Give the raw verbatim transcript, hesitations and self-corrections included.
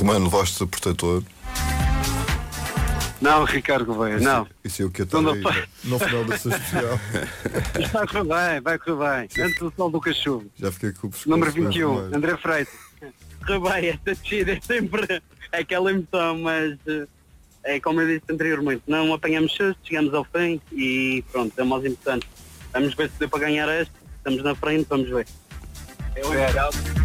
Romano, levaste protetor? Não, Ricardo Gouveia, não. Isso é o que eu estava aí no final da sua especial. Isto vai correr bem, vai correr bem. Antes do sol do cachorro. Já fiquei com o pescoço. Número vinte e um, André Freitas. Correr bem, esta descida é sempre aquela emoção, mas é como eu disse anteriormente, não apanhamos susto, chegamos ao fim e pronto, é o mais importante. Vamos ver se deu para ganhar esta, estamos na frente, vamos ver. É o legal.